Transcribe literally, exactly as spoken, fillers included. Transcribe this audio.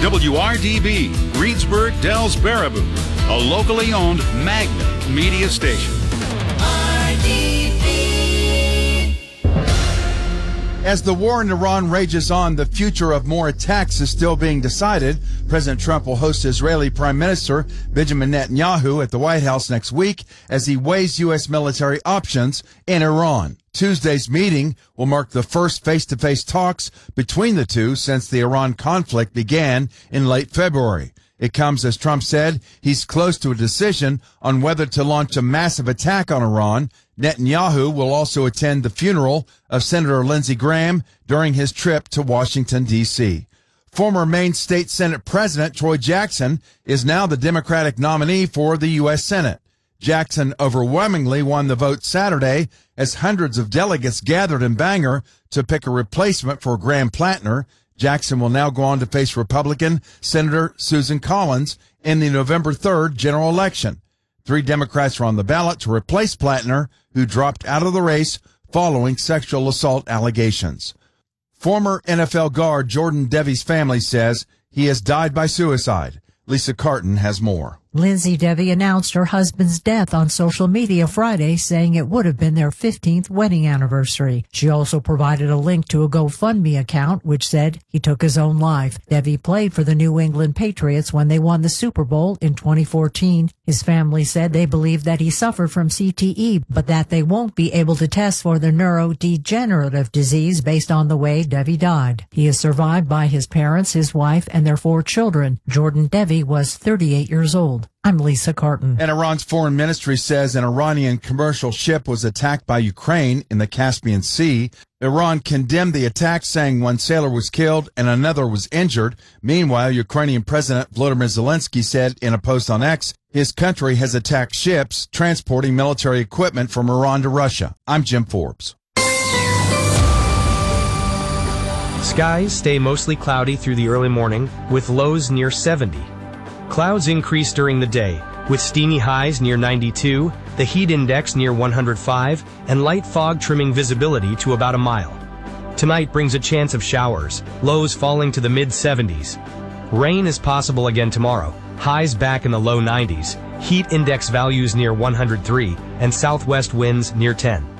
W R D B, Reedsburg, Dells, Baraboo, a locally owned Magnet media station. R D B. As the war in Iran rages on, the future of more attacks is still being decided. President Trump will host Israeli Prime Minister Benjamin Netanyahu at the White House next week as he weighs U S military options in Iran. Tuesday's meeting will mark the first face-to-face talks between the two since the Iran conflict began in late February. It comes as Trump said he's close to a decision on whether to launch a massive attack on Iran. Netanyahu will also attend the funeral of Senator Lindsey Graham during his trip to Washington, D C Former Maine State Senate President Troy Jackson is now the Democratic nominee for the U S Senate. Jackson overwhelmingly won the vote Saturday as hundreds of delegates gathered in Bangor to pick a replacement for Graham Plattner. Jackson will now go on to face Republican Senator Susan Collins in the November third general election. Three Democrats are on the ballot to replace Plattner, who dropped out of the race following sexual assault allegations. Former N F L guard Jordan Devy's family says he has died by suicide. Lisa Carton has more. Lindsay Devy announced her husband's death on social media Friday, saying it would have been their fifteenth wedding anniversary. She also provided a link to a GoFundMe account, which said he took his own life. Devy played for the New England Patriots when they won the Super Bowl in twenty fourteen. His family said they believe that he suffered from C T E, but that they won't be able to test for the neurodegenerative disease based on the way Devy died. He is survived by his parents, his wife, and their four children. Jordan Devy was thirty-eight years old. I'm Lisa Carton. And Iran's foreign ministry says an Iranian commercial ship was attacked by Ukraine in the Caspian Sea. Iran condemned the attack, saying one sailor was killed and another was injured. Meanwhile, Ukrainian President Volodymyr Zelensky said in a post on X, his country has attacked ships transporting military equipment from Iran to Russia. I'm Jim Forbes. Skies stay mostly cloudy through the early morning, with lows near seventy. Clouds increase during the day, with steamy highs near ninety-two, the heat index near one hundred five, and light fog trimming visibility to about a mile. Tonight brings a chance of showers, lows falling to the mid seventies. Rain is possible again tomorrow, highs back in the low nineties, heat index values near one hundred three, and southwest winds near ten.